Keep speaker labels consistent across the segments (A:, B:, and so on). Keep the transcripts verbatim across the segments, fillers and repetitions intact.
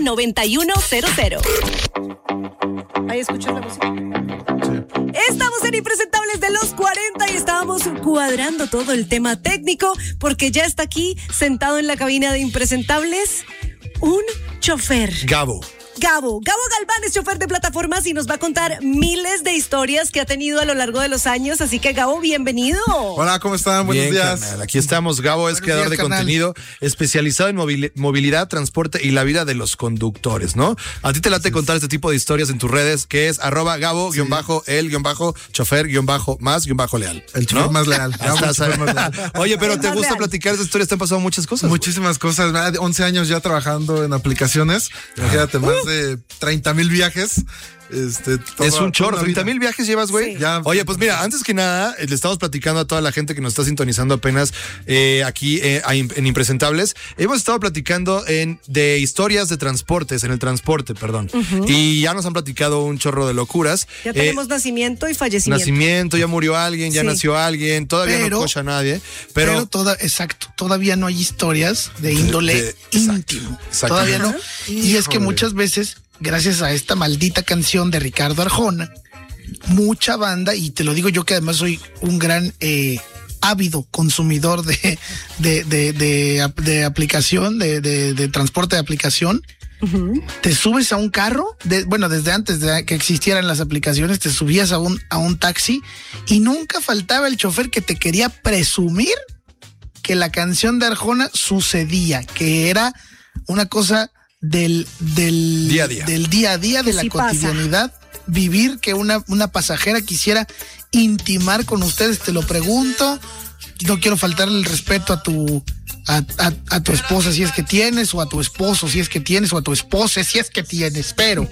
A: noventa y uno cero cero. Ahí escuchas la música. Sí. Estamos en Impresentables de los cuarenta y estábamos cuadrando todo el tema técnico porque ya está aquí sentado en la cabina de Impresentables un chofer.
B: Gabo.
A: Gabo, Gabo Galván es chofer de plataformas y nos va a contar miles de historias que ha tenido a lo largo de los años, así que Gabo, bienvenido.
C: Hola, ¿cómo están? Buenos
B: Bien,
C: días.
B: Carnal. Aquí estamos. Gabo es creador de carnal. contenido especializado en movilidad, movilidad, transporte y la vida de los conductores, ¿no? A ti te late sí, contar este tipo de historias en tus redes, que es arroba Gabo, sí. guión bajo, el, guión bajo, chofer, guión bajo, más, guión bajo, leal.
C: El chofer ¿no? más leal.
B: Estás, más leal. Oye, pero ¿te gusta leal. platicar esas historias? ¿Te han pasado muchas cosas?
C: Muchísimas güey. cosas. once años ya trabajando en aplicaciones. Imagínate, uh. más de treinta mil viajes. Este, toda,
B: es un chorro, treinta mil viajes llevas, güey.
A: Sí.
B: Ya, Oye, pues mira, antes que nada, le estamos platicando a toda la gente que nos está sintonizando apenas eh, aquí eh, en Impresentables. Hemos estado platicando en, de historias de transportes, en el transporte, perdón. Uh-huh. Y ya nos han platicado un chorro de locuras.
A: Ya tenemos eh, nacimiento y fallecimiento.
B: Nacimiento, ya murió alguien, ya sí. nació alguien, todavía pero, no cocha a nadie. Pero,
D: pero toda, exacto, todavía no hay historias de índole de, de, íntimo. Exacto. Todavía no. Y Híjole. es que muchas veces, gracias a esta maldita canción de Ricardo Arjona, mucha banda, y te lo digo yo que además soy un gran eh, ávido consumidor de, de, de, de, de aplicación, de, de, de transporte de aplicación, uh-huh. te subes a un carro, de, bueno, desde antes de que existieran las aplicaciones, te subías a un, a un taxi y nunca faltaba el chofer que te quería presumir que la canción de Arjona sucedía, que era una cosa... Del, del
B: día a día,
D: del día a día, de la
A: sí
D: cotidianidad, pasa. Vivir que una, una pasajera quisiera intimar con ustedes, te lo pregunto. No quiero faltarle el respeto a tu a, a, a tu esposa si es que tienes, o a tu esposo si es que tienes, o a tu esposa si es que tienes, pero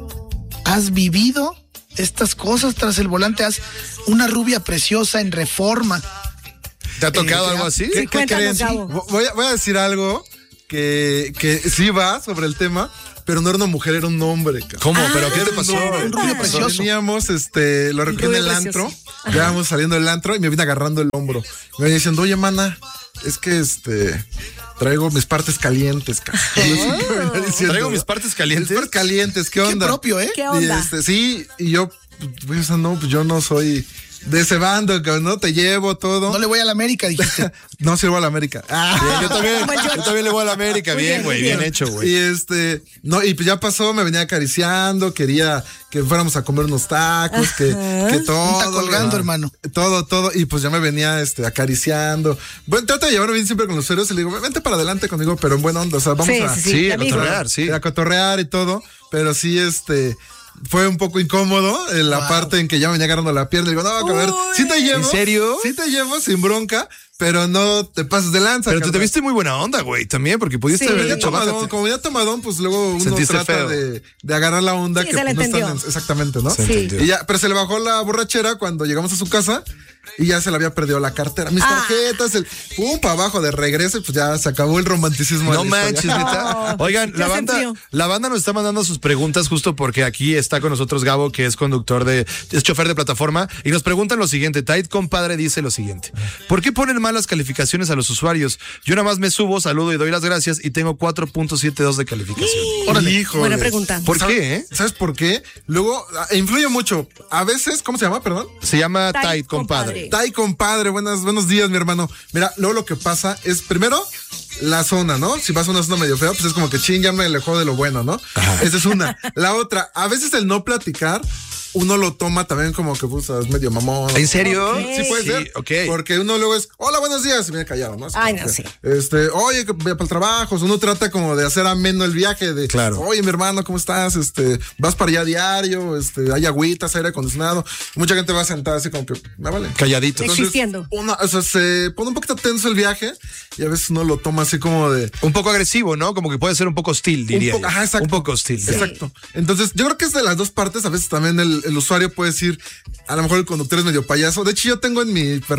D: ¿has vivido estas cosas tras el volante? ¿Has una rubia preciosa en Reforma?
B: ¿Te ha tocado eh, algo así?
A: Sí, ¿Qué, ¿qué creen?
C: Voy a, voy a decir algo Que, que sí va sobre el tema, pero no era una mujer, era un hombre. Cabrón.
B: ¿Cómo? ¿Pero qué te pasó?
D: Un rubio precioso.
C: Veníamos, este, lo recogí en el antro, ya íbamos saliendo del antro y me viene agarrando el hombro. Me venía diciendo, oye, mana, es que este... traigo mis partes calientes, cabrón.
B: ¿Oh? Diciendo, traigo mis partes calientes.
C: Mis partes calientes, ¿qué onda?
D: Qué propio, ¿eh?
A: ¿Qué onda?
C: Y este, sí, y yo, pues, no, pues yo no soy... de ese bando, ¿no? Te llevo todo.
D: No le voy a la América, dijiste.
C: No, sí le voy a la América.
B: Ah, bien, yo también, yo también le voy a la América. Bien, güey, bien, bien hecho, güey.
C: Y este, no, y pues ya pasó, me venía acariciando, quería que fuéramos a comer unos tacos, que, que todo.
D: Está colgando, ¿no? Hermano.
C: Todo, todo, y pues ya me venía este, acariciando. Bueno, trata de llevarme bien siempre con los ceros y le digo, vente para adelante conmigo, pero en buena onda, o sea, vamos
A: sí,
C: a,
A: sí, sí,
B: sí, a cotorrear, sí.
C: A cotorrear y todo, pero sí, este... fue un poco incómodo en la wow. parte en que ya me venía agarrando la pierna. Y digo, no, a ver, sí te llevo.
B: ¿En serio?
C: Sí te llevo sin bronca, pero no te pases de lanza.
B: Pero tú te viste muy buena onda, güey, también, porque pudiste
A: sí.
B: haber
C: ya
B: dicho,
C: tomadón, como ya tomadón, pues luego uno trata de, de agarrar la onda.
A: Sí,
C: que
A: se
C: pues,
A: le
C: no
A: entendió.
C: están, exactamente, ¿no?
B: Se
A: sí.
C: Y ya, pero se le bajó la borrachera cuando llegamos a su casa y ya se le había perdido la cartera. Mis
A: ah.
C: tarjetas, el pum, para abajo de regreso, y pues ya se acabó el romanticismo.
B: No manches, neta.
A: Oh,
B: Oigan, la banda, la banda nos está mandando sus preguntas justo porque aquí está con nosotros Gabo, que es conductor de, es chofer de plataforma, y nos preguntan lo siguiente. Tait Compadre dice lo siguiente: ¿por qué ponen malas calificaciones a los usuarios? Yo nada más me subo, saludo y doy las gracias y tengo cuatro punto setenta y dos de calificación.
C: Órale, híjole.
A: Buena pregunta.
B: ¿Por
C: ¿Sabes,
B: qué? Eh?
C: ¿Sabes por qué? Luego, influye mucho. A veces, ¿cómo se llama? Perdón.
B: Se llama
A: Tait
B: Tait Compadre.
A: Compadre.
C: Tait Compadre, buenas, buenos días, mi hermano. Mira, luego lo que pasa es, primero, la zona, ¿no? Si vas a una zona medio fea, pues es como que ching, ya me alejó de lo bueno, ¿no? Ajá. Esa es una. La otra, a veces el no platicar, uno lo toma también como que pues, es medio mamón.
B: ¿En serio?
A: Okay.
C: Sí puede
B: sí,
C: ser.
B: Okay.
C: Porque uno luego es, hola, buenos días, y viene callado, ¿no? Es
A: Ay,
C: no,
A: que, sí.
C: Este, oye, que voy para el trabajo. O sea, uno trata como de hacer ameno el viaje, de,
B: claro.
C: Oye, mi hermano, ¿cómo estás? Este, vas para allá diario, este, hay agüitas, aire acondicionado. Mucha gente va sentada así como que, me vale.
B: Calladito.
C: Entonces,
A: existiendo.
C: Una, o sea, se pone un poquito tenso el viaje y a veces uno lo toma así como de...
B: Un poco agresivo, ¿no? Como que puede ser un poco hostil, diría.
C: Un, po- ajá, exacto.
B: Un poco hostil.
C: Exacto. Entonces, yo creo que es de las dos partes. A veces también el, el usuario puede decir, a lo mejor el conductor es medio payaso. De hecho, yo tengo en mi perfil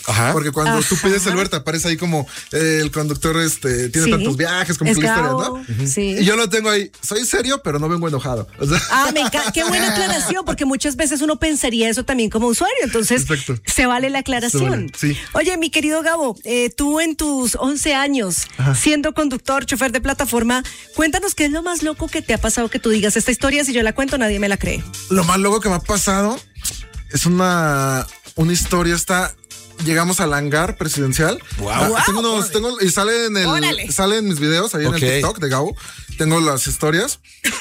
B: Ajá.
C: Porque cuando
A: Ajá.
C: tú pides el Uber te aparece ahí como eh, el conductor este tiene
A: Sí.
C: tantos viajes, como
A: Es
C: que la historia,
A: Gabo,
C: ¿no?
A: sí.
C: Y yo lo tengo ahí, soy serio, pero no vengo enojado. O sea,
A: Ah, me encanta. Qué buena aclaración, porque muchas veces uno pensaría eso también como usuario. Entonces,
C: Exacto.
A: se vale la aclaración.
C: Se vale, sí.
A: Oye, mi querido Gabo, eh, tú en tus once años, siendo conductor, chofer de plataforma, cuéntanos qué es lo más loco que te ha pasado que tú digas esta historia. Si yo la cuento, nadie me la cree.
C: lo más loco que me ha pasado es una, una historia, está. Llegamos al hangar presidencial.
B: Wow.
C: Ah,
A: Wow.
C: tengo unos, tengo, y sale en
A: Órale.
C: el, sale en mis videos ahí
B: Ok.
C: en el TikTok de Gabo. Tengo las historias.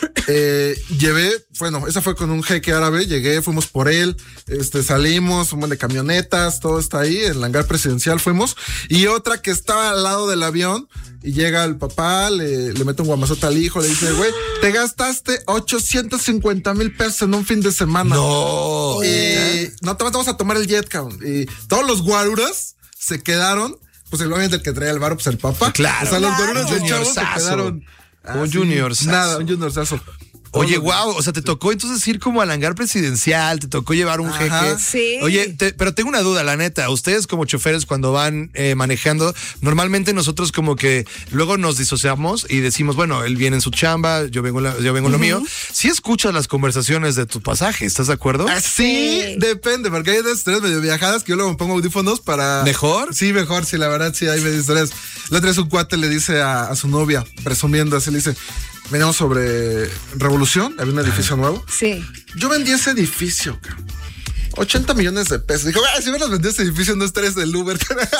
C: Eh, llevé, bueno, esa fue con un jeque árabe. Llegué, fuimos por él, este, salimos, un buen de camionetas, todo está ahí. En el hangar presidencial fuimos. Y otra que estaba al lado del avión. Y llega el papá, le, le mete un guamazote al hijo, le dice, güey, te gastaste ochocientos cincuenta mil pesos en un fin de semana.
B: No.
C: Y no te vamos a tomar el jet, cabrón. Y todos los guaruras se quedaron, pues obviamente el que traía el varo, pues el papá.
B: Claro.
C: O sea, los
A: Claro.
C: guaruras de chavos se
B: Juniorzazo.
C: quedaron.
B: Un
C: así,
B: juniorzazo.
C: Nada, un juniorzazo.
B: Oye,
C: Todo lo-
B: wow, o sea, te tocó entonces ir como al hangar presidencial, te tocó llevar un
C: Ajá.
B: jeque.
A: Sí.
B: Oye, te- pero tengo una duda, la neta. Ustedes como choferes cuando van eh, manejando, normalmente nosotros como que luego nos disociamos y decimos, bueno, él viene en su chamba, yo vengo, en la- yo vengo en lo mío. Si escuchas las conversaciones de tu pasaje, ¿estás de acuerdo?
C: Ah, sí,
A: Sí.
C: depende, porque hay dos historias medio viajadas que yo luego me pongo audífonos para.
B: ¿Mejor?
C: Sí, mejor, sí, la verdad, sí, hay medio historias. La otra vez un cuate le dice a, a su novia, presumiendo así, le dice, veníamos sobre Revolución, había un edificio nuevo.
A: Sí.
C: Yo vendí ese edificio, cabrón. ochenta millones de pesos. Dijo, ah, si hubieras vendido ese edificio, no estarías del Uber.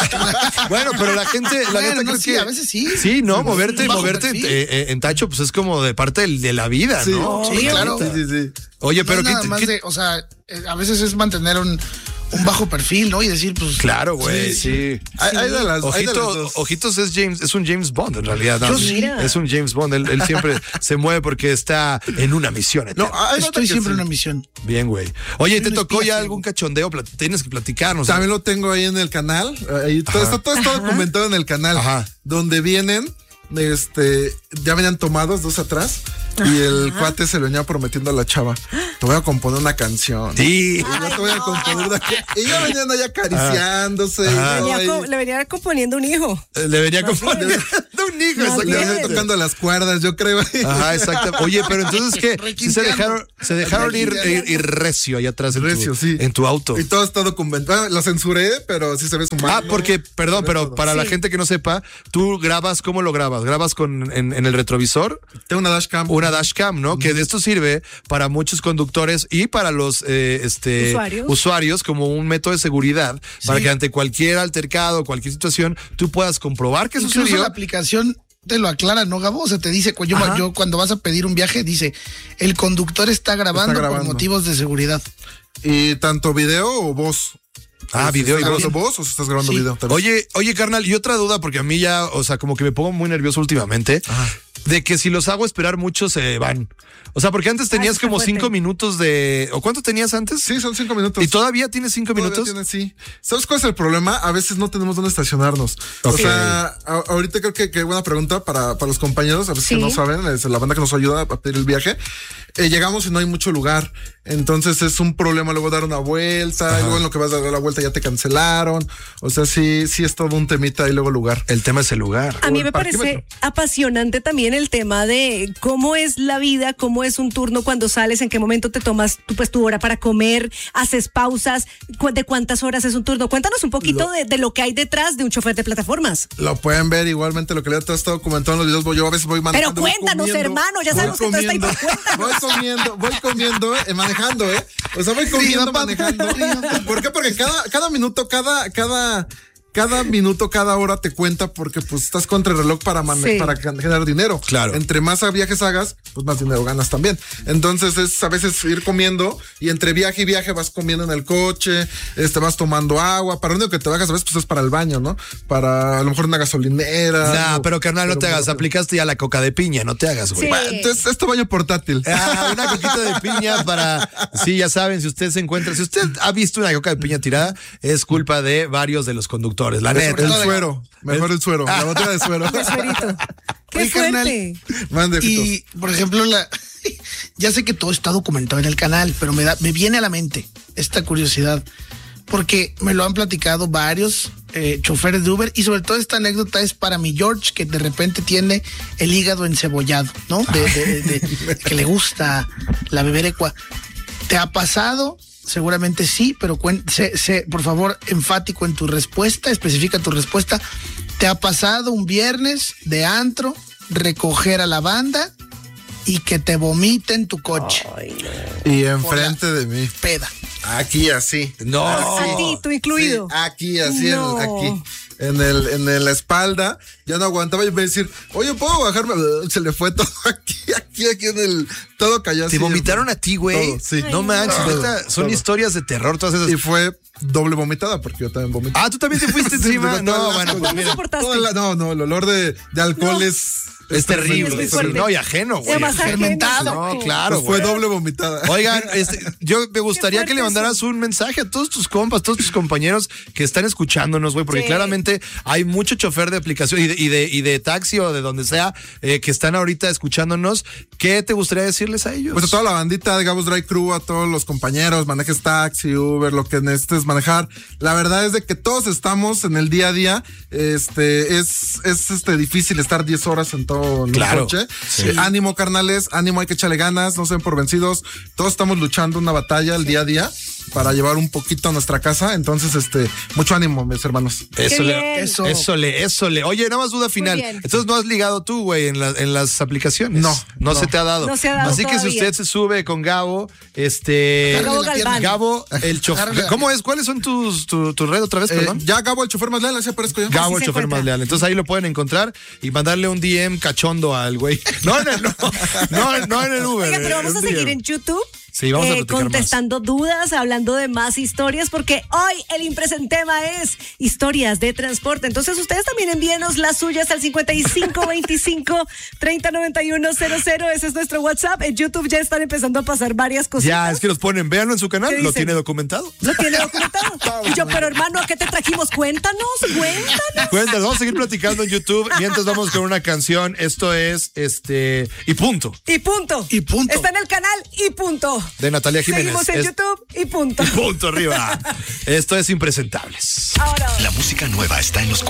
B: Bueno, pero la gente, la
D: Bueno,
B: neta
D: no,
B: creo
D: sí,
B: que.
D: a veces sí.
B: Sí, no,
D: Sí,
B: moverte,
D: bajo
B: moverte
D: perfil.
B: eh, eh, en tacho, pues es como de parte del- de la vida,
C: Sí,
B: ¿no?
D: Sí, claro.
C: Sí, sí, sí.
B: Oye,
D: No
B: pero
D: es
B: ¿qué,
D: nada más
B: qué-
D: de, o sea, eh, a veces es mantener un, un bajo perfil, ¿no? Y decir, pues.
B: Claro, güey, sí.
C: Hay, hay de las, hay de las
B: Ojito,
C: dos.
B: Ojitos es James, es un James Bond en realidad. ¿no?
D: Yo sí.
A: Mira.
B: Es un James Bond. Él, él siempre se mueve porque está en una misión.
C: No,
B: eterna.
C: hay otra
D: Estoy
C: que
D: siempre en
C: sí.
D: una misión.
B: Bien, güey. Oye,
D: Soy
B: ¿te
D: un
B: tocó
D: espía
B: ya
D: ciego.
B: algún cachondeo? Plat- Tienes que platicarnos.
C: También lo tengo ahí en el canal. Ahí todo, está, todo está documentado en el canal.
B: Ajá.
C: Donde vienen, este, ya venían tomados dos atrás. Y el cuate se le venía prometiendo a la chava. Te voy a componer una canción.
B: Sí.
C: Y yo te voy a componer una ca- Y ya venían ahí acariciándose. y
B: Ajá.
C: todo
A: Venía
C: ahí.
A: co- le venía componiendo un hijo.
B: Eh, Le venía como de un hijo,
A: Más
C: Le
A: bien.
C: venía tocando las cuerdas, yo creo.
B: Ajá, exacto. Oye, pero entonces ¿qué? Sí se
D: Requinteando.
B: dejaron, se dejaron ir, ir, ir recio allá atrás en,
C: Recio,
B: tu,
C: sí.
B: en tu auto.
C: Y todo está documentado. Lo censuré, pero sí se ve su mano.
B: Ah, porque, perdón,
C: Se ve
B: pero
C: todo.
B: para la
A: Sí.
B: gente que no sepa, tú grabas, ¿cómo lo grabas? ¿Grabas con en, en el retrovisor?
C: Tengo una dashcam.
B: Una dashcam, ¿no? Que de esto sirve para muchos conductores y para los eh, este,
A: Usuarios.
B: usuarios como un método de seguridad para que ante cualquier altercado, cualquier situación, tú puedas comprobar que
D: Incluso
B: sucedió.
D: la aplicación te lo aclara, ¿no, Gabo? O sea, te dice, cu- yo,
B: Ajá.
D: yo cuando vas a pedir un viaje, dice, el conductor está grabando,
C: Está grabando.
D: por motivos de seguridad.
C: Y tanto video o voz.
B: Ah,
C: Si
B: video y
C: ¿Estás
B: voz.
C: grabando voz o si estás grabando
D: Sí.
C: video? También.
B: Oye, oye, carnal, y otra duda, porque a mí ya, o sea, como que me pongo muy nervioso últimamente, de que si los hago esperar mucho se van. O sea, porque antes tenías
A: está
B: como
A: fuerte.
B: cinco minutos de. ¿O cuánto tenías antes?
C: Sí, son cinco minutos.
B: ¿Y todavía tienes cinco
C: Todavía
B: minutos?
C: tiene, sí. ¿Sabes cuál es el problema? A veces no tenemos dónde estacionarnos.
B: Ok.
C: O sea, a- ahorita creo que, que buena pregunta para, para los compañeros, a veces
A: Sí.
C: que no saben, es la banda que nos ayuda a pedir el viaje. Eh, llegamos y no hay mucho lugar. Entonces es un problema luego dar una vuelta, y luego en lo que vas a dar la vuelta ya te cancelaron. O sea, sí, sí es todo un temita y luego lugar.
B: El tema es el lugar.
A: A mí
C: el
A: me parece
C: parquímetro.
A: apasionante también el tema de cómo es la vida, cómo es un turno cuando sales, en qué momento te tomas tu, pues, tu hora para comer, haces pausas, cu- de cuántas horas es un turno. Cuéntanos un poquito
C: Lo-
A: de, de lo que hay detrás de un chofer de plataformas.
C: Lo pueden ver igualmente lo que ya te has estado documentando en los videos. voy- Yo a veces voy manejando. voy
A: cuéntanos,
C: comiendo,
A: hermano, ya
C: voy
A: sabemos que todo está ahí,
C: comiendo,
A: pero cuéntanos.
C: Voy comiendo, voy comiendo, eh, manejando, ¿eh? O sea, voy comiendo,
D: papá.
C: manejando. ¿Por qué? Porque cada, cada minuto, cada, cada, cada minuto, cada hora te cuenta porque pues estás contra el reloj para, mane-
A: Sí.
C: para generar dinero.
B: Claro.
C: Entre más viajes hagas, pues más dinero ganas también. Entonces es a veces ir comiendo y entre viaje y viaje vas comiendo en el coche, este, vas tomando agua. Para lo único que te bajas a veces pues es para el baño, ¿no? Para a lo mejor una gasolinera.
B: Nah,
C: algo.
B: pero carnal, no te
C: Pero-
B: hagas. Aplicaste ya la coca de piña, no te hagas, güey.
A: Sí.
C: Bueno, entonces, esto baño portátil.
B: Ah, una coquita de piña para. Sí, ya saben, si usted se encuentra, si usted ha visto una coca de piña tirada, es culpa de varios de los conductores. La neta.
C: El suero. Mejor el suero. La botella de suero.
A: Suerito. Qué
D: Oye, carnal,
A: fuerte.
C: Mande, Fitos.
D: Y, por ejemplo, la ya sé que todo está documentado en el canal, pero me da, me viene a la mente esta curiosidad. porque me lo han platicado varios eh, choferes de Uber y sobre todo esta anécdota es para mi George, que de repente tiene el hígado encebollado, ¿no? De, de, de, de que le gusta la beberecua. ¿Te ha pasado? Seguramente sí, pero cuen- sé, sé, por favor, enfático en tu respuesta, especifica tu respuesta. ¿Te ha pasado un viernes de antro, recoger a la banda y que te vomiten tu coche?
A: Ay, no.
C: Y enfrente de mí.
D: Peda.
C: Aquí así.
B: No.
A: A ti, tú incluido.
C: Sí, aquí, así, en-
A: No.
C: aquí. En el, en el- la espalda, ya no aguantaba y me iba a decir, oye, ¿puedo bajarme? Se le fue todo aquí, aquí, aquí en el, todo cayó así.
B: Te vomitaron a ti, güey.
C: Todo, sí.
B: No manches,
C: Todo,
B: neta, son
C: todo.
B: historias de terror todas esas.
C: Y fue doble vomitada porque yo también vomité.
B: Ah, ¿tú también te fuiste
C: Sí,
B: encima?
C: pero
B: No,
C: todo el
B: bueno,
C: asco.
B: pues
A: ¿Cómo
B: mira,
A: soportaste?
C: Toda la- no, no, el olor de, de alcohol
A: No.
C: es...
B: es terrible.
A: Es muy
B: Sí,
A: fuerte.
B: no, y ajeno, güey.
A: Además, ajeno,
D: Fermentado.
B: No,
A: exacto.
B: claro,
C: Pues fue
B: güey.
C: doble vomitada.
B: Oigan, este, yo me gustaría
A: Qué
B: que le
A: fuerte
B: mandaras
A: eso.
B: un mensaje a todos tus compas, todos tus compañeros que están escuchándonos, güey, porque
A: Sí.
B: claramente hay mucho chofer de aplicación y de, y de, y de taxi o de donde sea eh, que están ahorita escuchándonos. ¿Qué te gustaría decirles a ellos?
C: Pues a toda la bandita de Gabos Drive Crew, a todos los compañeros, manejes taxi, Uber, lo que necesites manejar. La verdad es de que todos estamos en el día a día. Este, es, es este difícil estar diez horas en todo en
B: Claro,
C: un coche.
B: sí.
C: Eh, Ánimo, carnales, ánimo, hay que echarle ganas, no se den por vencidos. Todos estamos luchando una batalla el día a día para llevar un poquito a nuestra casa. Entonces, este, mucho ánimo, mis hermanos.
B: Eso
A: Qué
B: le,
A: bien.
B: eso, eso le, eso le. Oye, nada más duda final.
A: bien.
B: Entonces no has ligado tú, güey, en, la- en las aplicaciones.
C: No,
B: no,
C: no.
B: se te ha dado.
A: No se ha dado
B: Así que si
A: todavía.
B: usted se sube con Gabo, este.
D: Agárrale
A: Gabo
D: la pierna.
A: Galván.
B: Gabo, el chofer.
D: Agárrale la
B: ¿Cómo es? ¿Cuáles son tus tu, tu red otra vez,
C: Eh,
B: perdón?
C: ya Gabo, el chofer más leal, así aparezco yo.
B: Gabo,
A: Así
B: el
A: se
B: chofer
A: encuentra.
B: más leal. Entonces ahí lo pueden encontrar y mandarle un D M cachondo al güey. No en el, no, no, no en el Uber.
A: Oiga, pero vamos
B: un
A: a seguir
B: D M.
A: en YouTube.
B: Sí, vamos a
A: eh,
B: platicar
A: contestando dudas, hablando de más historias, porque hoy el impresentema es historias de transporte. Entonces, ustedes también envíenos las suyas al cincuenta y cinco veinticinco treinta noventa y uno cero cero. Ese es nuestro WhatsApp. En YouTube ya están empezando a pasar varias cositas.
B: Ya, es que los ponen, véanlo en su canal,
A: ¿Qué
B: lo
A: dicen?
B: tiene documentado.
A: Lo tiene documentado. Y yo, pero hermano, ¿a qué te trajimos? Cuéntanos, cuéntanos.
B: Cuéntanos, vamos a seguir platicando en YouTube mientras vamos con una canción. Esto es, este, y punto,
A: Y punto.
D: Y punto.
A: Está en el canal y punto.
B: de Natalia Jiménez.
A: Seguimos en
B: Es-
A: YouTube y punto.
B: Punto arriba. Esto es Impresentables.
A: Ahora.
E: La música nueva está en los